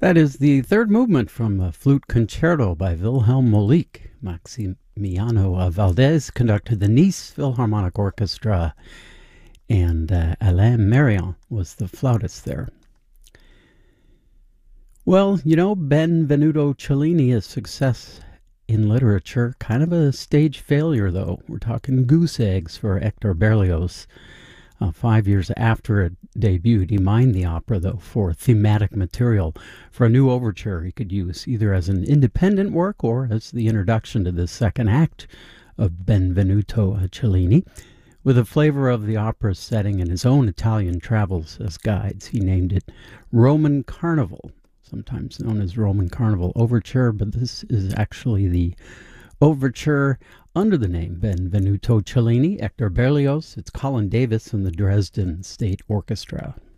That is the third movement from the Flute Concerto by Wilhelm Molik. Maximiano Valdez conducted the Nice Philharmonic Orchestra, and Alain Marion was the flautist there. Well, Benvenuto Cellini's success in literature, kind of a stage failure, though. We're talking goose eggs for Hector Berlioz. 5 years after it debuted, he mined the opera, though, for thematic material for a new overture he could use either as an independent work or as the introduction to the second act of Benvenuto Cellini. With a flavor of the opera's setting and his own Italian travels as guides, he named it Roman Carnival, sometimes known as Roman Carnival Overture, but this is actually the overture under the name Benvenuto Cellini, Hector Berlioz. It's Colin Davis and the Dresden State Orchestra.